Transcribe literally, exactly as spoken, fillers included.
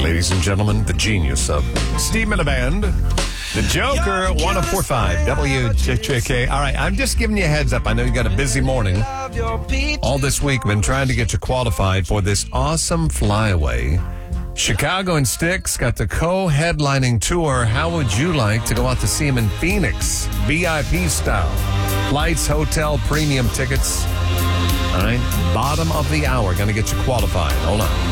Ladies and gentlemen, the genius of Steve Miliband, the Joker, one oh four point five W J J K. All right, I'm just giving you a heads up. I know you got a busy morning. All this week, I've been trying to get you qualified for this awesome flyaway. Chicago and Styx got the co-headlining tour. How would you like to go out to see him in Phoenix? V I P style. Flights, hotel, premium tickets. All right, bottom of the hour. Going to get you qualified. Hold on.